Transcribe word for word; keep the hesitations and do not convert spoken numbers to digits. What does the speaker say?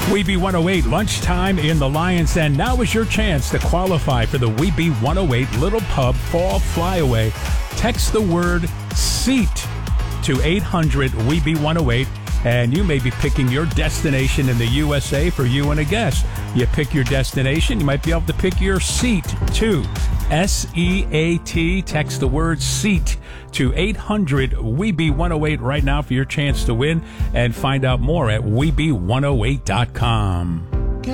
Weeby one oh eight, lunchtime in the Lion's Den. Now is your chance to qualify for the Weeby one oh eight Little Pub Fall Flyaway. Text the word SEAT to eight hundred Weeby one oh eight, and you may be picking your destination in the U S A for you and a guest. You pick your destination, you might be able to pick your seat too. S E A T. Text the word SEAT to eight hundred Weeby one oh eight right now for your chance to win, and find out more at Weeby one oh eight dot com.